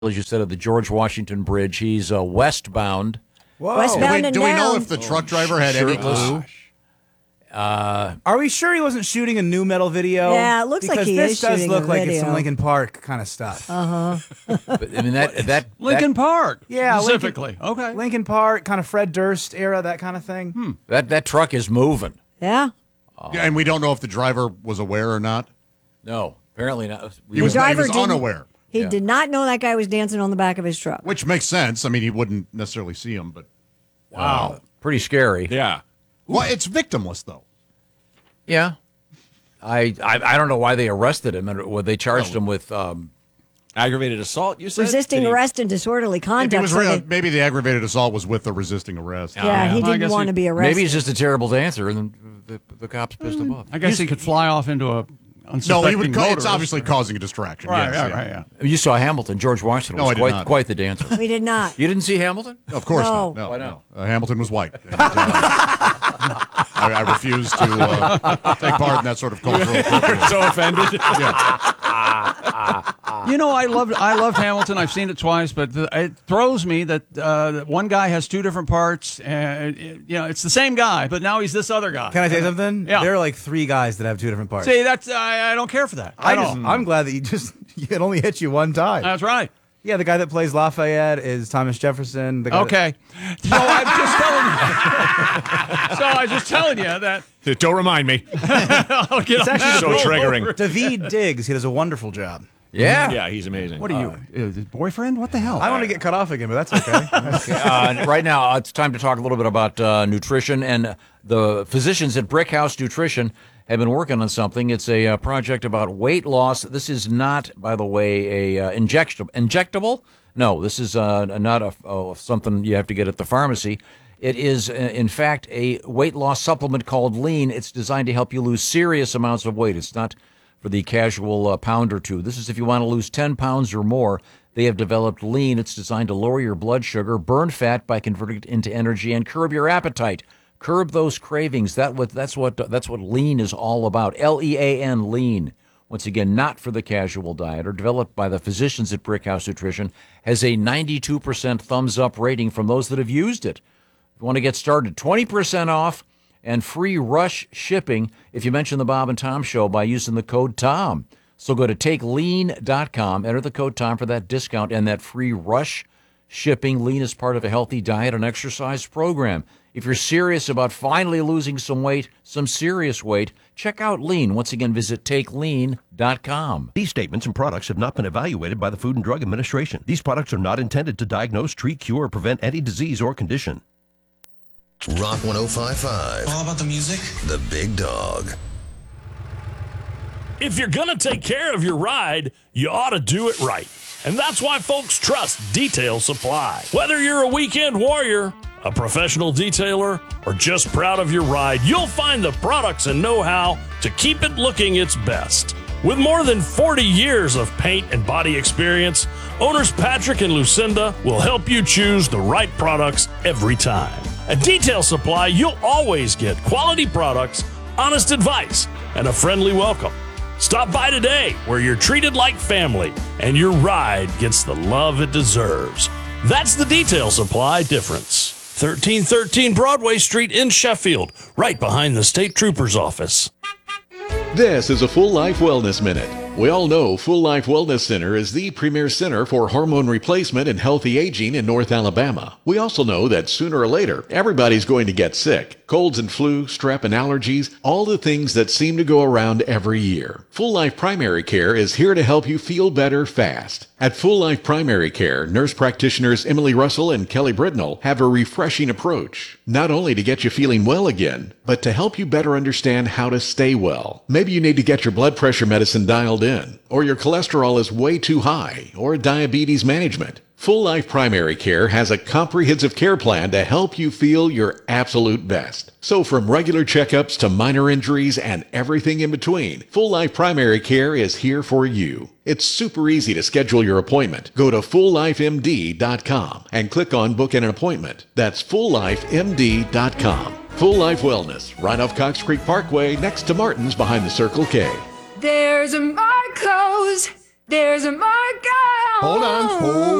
as you said, of the George Washington Bridge. He's westbound. Whoa. Westbound and Do we know down. if the truck driver had any clue? Are we sure he wasn't shooting a new metal video? Yeah, it looks like because he this is does shooting look a like it's video. some Linkin Park kind of stuff. But, I mean, that Lincoln Park. Yeah, Specifically. Okay. Linkin Park, kind of Fred Durst era, that kind of thing. that truck is moving. Yeah. Yeah, and we don't know if the driver was aware or not. No, apparently not. He was driver didn't- unaware, He did not know that guy was dancing on the back of his truck. which makes sense. I mean, he wouldn't necessarily see him, but Wow, pretty scary. Yeah. well, it's victimless though. Yeah. I don't know why they arrested him, and they charged him with. Aggravated assault, you said? Resisting Did he- arrest and disorderly If he conduct. was so real, they- maybe the aggravated assault was with the resisting arrest. yeah, he Well, I didn't guess want to be arrested. Maybe he's just a terrible dancer, and the cops pissed him off. I guess he could fly off into a No, unsuspecting he would. It's motorist. obviously causing a distraction. Right, yes, right, yeah. You saw Hamilton. George Washington No, was I did not. quite the dancer. We did not. You didn't see Hamilton? Of course No. not. No, Why no. not? Hamilton was white. And, I refuse to take part in that sort of cultural appropriation. So offended. Yeah. You know, I loved Hamilton. I've seen it twice, but it throws me that one guy has two different parts. And it's the same guy, but now he's this other guy. Can I say something? Yeah. There are like 3 guys that have 2 different parts. See, that's I don't care for that. I'm glad that it only hit you one time. That's right. Yeah, the guy that plays Lafayette is Thomas Jefferson. The guy Okay. So I'm just telling you. So I was just telling you that. Don't remind me. I'll get on that. So triggering. David Diggs, he does a wonderful job. Yeah. Yeah, he's amazing. What are you, boyfriend? What the hell? I want to get cut off again, but that's okay. Right now, it's time to talk a little bit about nutrition. And the physicians at Brick House Nutrition have been working on something. It's a project about weight loss. This is not, by the way, a injectable. No, this is not something you have to get at the pharmacy. It is, in fact, a weight loss supplement called Lean. It's designed to help you lose serious amounts of weight. It's not for the casual pound or two. This is if you want to lose 10 pounds or more. They have developed Lean. It's designed to lower your blood sugar, burn fat by converting it into energy, and curb your appetite. Curb those cravings. That's what Lean is all about. Lean, Lean. Once again, not for the casual dieter. Developed by the physicians at Brick House Nutrition, has a 92% thumbs up rating from those that have used it. If you want to get started, 20% off and free rush shipping if you mention the Bob and Tom Show by using the code TOM. So go to takelean.com, enter the code TOM for that discount and that free rush shipping. Lean is part of a healthy diet and exercise program. If you're serious about finally losing some weight, some serious weight, check out Lean. Once again, visit takelean.com. These statements and products have not been evaluated by the Food and Drug Administration. These products are not intended to diagnose, treat, cure, or prevent any disease or condition. Rock 105.5. All about the music? The Big Dog. If you're going to take care of your ride, you ought to do it right. And that's why folks trust Detail Supply. Whether you're a weekend warrior, a professional detailer, or just proud of your ride, you'll find the products and know-how to keep it looking its best. With more than 40 years of paint and body experience, owners Patrick and Lucinda will help you choose the right products every time. At Detail Supply, you'll always get quality products, honest advice, and a friendly welcome. Stop by today, where you're treated like family and your ride gets the love it deserves. That's the Detail Supply difference. 1313 Broadway Street in Sheffield, right behind the State Trooper's office. This is a Full Life Wellness Minute. We all know Full Life Wellness Center is the premier center for hormone replacement and healthy aging in North Alabama. We also know that sooner or later, everybody's going to get sick. Colds and flu, strep and allergies, all the things that seem to go around every year. Full Life Primary Care is here to help you feel better fast. At Full Life Primary Care, nurse practitioners Emily Russell and Kelly Britnell have a refreshing approach, not only to get you feeling well again, but to help you better understand how to stay well. Maybe you need to get your blood pressure medicine dialed in, or your cholesterol is way too high, or diabetes management. Full Life Primary Care has a comprehensive care plan to help you feel your absolute best. So from regular checkups to minor injuries and everything in between, Full Life Primary Care is here for you. It's super easy to schedule your appointment. Go to FullLifeMD.com and click on Book an Appointment. That's FullLifeMD.com. Full Life Wellness, right off Cox Creek Parkway, next to Martin's behind the Circle K. There's a Marco's There's a mark on. Hold on.